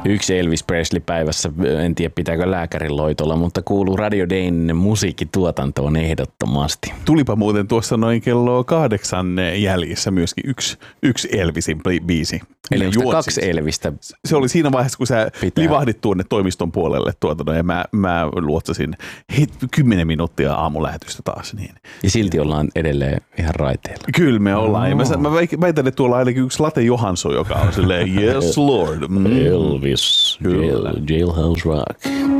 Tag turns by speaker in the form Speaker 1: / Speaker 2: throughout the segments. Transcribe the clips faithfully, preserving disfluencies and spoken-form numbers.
Speaker 1: Yksi Elvis Presley päivässä, en tiedä pitääkö lääkärin loitolla, mutta kuuluu Radio Dayn musiikkituotantoon ehdottomasti.
Speaker 2: Tulipa muuten tuossa noin kello kahdeksan jäljissä myöskin yksi, yksi Elvisin biisi.
Speaker 1: Eli kaksi Elvistä?
Speaker 2: Se oli siinä vaiheessa, kun sä pitää. livahdit tuonne toimiston puolelle tuota, ja mä, mä luotsasin hei, kymmenen minuuttia aamulähetystä taas. Niin.
Speaker 1: Ja silti ollaan edelleen ihan raiteilla.
Speaker 2: Kyllä me ollaan. Oh. Ja mä, mä väitän, että tuolla on ainakin yksi Late Johansson, joka on silleen, yes lord. Mm.
Speaker 1: Elvis, jail, Jailhouse Rock.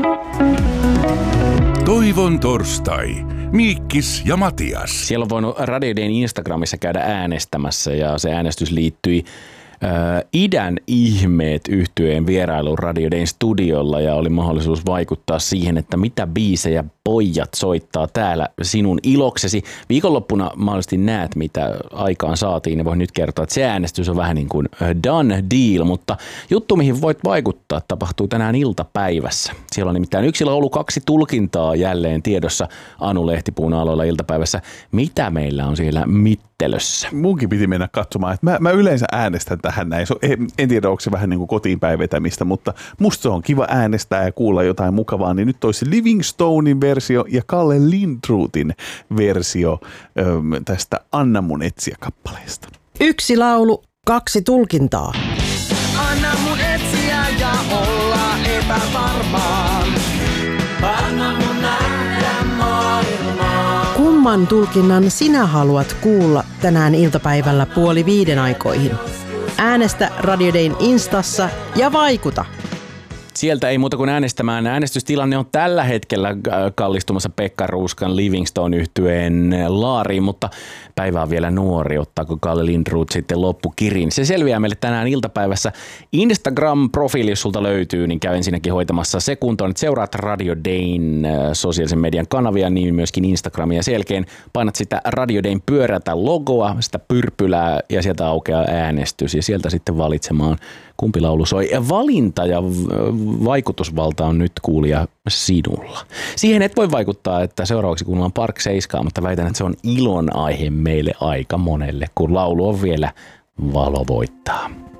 Speaker 3: Toivon torstai. Miikkis ja Matias.
Speaker 1: Siellä on voinut Radio Dayn Instagramissa käydä äänestämässä ja se äänestys liittyi Idän ihmeet -yhtyeen vierailuun Radio Dayn studiolla ja oli mahdollisuus vaikuttaa siihen, että mitä biisejä pojat soittaa täällä sinun iloksesi. Viikonloppuna mahdollisesti näet, mitä aikaan saatiin ja voin nyt kertoa, että se äänestys on vähän niin kuin done deal, mutta juttu, mihin voit vaikuttaa, tapahtuu tänään iltapäivässä. Siellä on nimittäin yksi laulu, kaksi tulkintaa jälleen tiedossa Anu Lehtipuun aloilla iltapäivässä. Mitä meillä on siellä mittelössä?
Speaker 2: Munkin piti mennä katsomaan, että mä, mä yleensä äänestän tähän näin. En, en tiedä, onko se vähän niin kuin kotiin päivetämistä, mutta musta se on kiva äänestää ja kuulla jotain mukavaa, niin nyt olisi Livingstonein versio ja Kalle Lindruthin versio öm, tästä Anna mun etsiä -kappaleesta.
Speaker 4: Yksi laulu, kaksi tulkintaa.
Speaker 5: Anna mun etsiä ja olla epävarmaa. Anna mun nähdä maailmaa.
Speaker 4: Kumman tulkinnan sinä haluat kuulla tänään iltapäivällä puoli viiden aikoihin? Äänestä Radio Dayn Instassa ja vaikuta.
Speaker 1: Sieltä ei muuta kuin äänestämään. Äänestystilanne on tällä hetkellä kallistumassa Pekka Ruuskan Livingstone-yhtyeen laariin, mutta päivä on vielä nuori. Ottaako Kalle Lindroth sitten loppukirin? Se selviää meille tänään iltapäivässä. Instagram-profiili, jos sulta löytyy, niin käy ensinnäkin hoitamassa se kuntoon, että seuraat Radio Dayn sosiaalisen median kanavia, niin myöskin Instagramia. Sen jälkeen painat sitä Radio Dayn pyörätä logoa, sitä pyrpylää ja sieltä aukeaa äänestys ja sieltä sitten valitsemaan, kumpi laulu soi. Ja valinta ja vaikutusvalta on nyt kuulija sinulla. Siihen et voi vaikuttaa, että seuraavaksi kuunnellaan Park Seiskaa, mutta väitän, että se on ilon aihe meille aika monelle, kun laulu on vielä Valo voittaa.